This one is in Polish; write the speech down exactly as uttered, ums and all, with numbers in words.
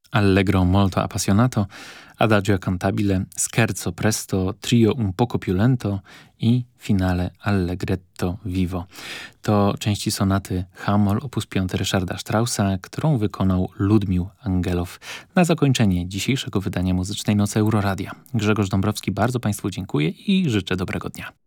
Allegro molto appassionato, Adagio cantabile, Scherzo presto, Trio un poco più lento i finale Allegretto vivo. To części sonaty H-moll op. pięć Ryszarda Straussa, którą wykonał Ludmił Angelow. Na zakończenie dzisiejszego wydania Muzycznej Nocy Euroradia. Grzegorz Dąbrowski, bardzo Państwu dziękuję i życzę dobrego dnia.